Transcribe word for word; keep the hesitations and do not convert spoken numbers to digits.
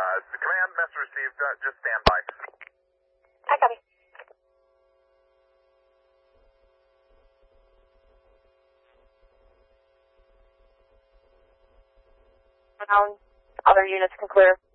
command, message received. Uh, just stand by. I copy. Other units can clear.